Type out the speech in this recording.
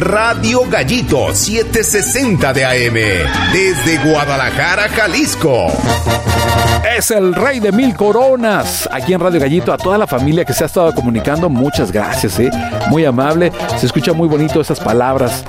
Radio Gallito 760 de AM, desde Guadalajara, Jalisco. Es el rey de 1000 coronas. Aquí en Radio Gallito, a toda la familia que se ha estado comunicando, muchas gracias, muy amable. Se escucha muy bonito esas palabras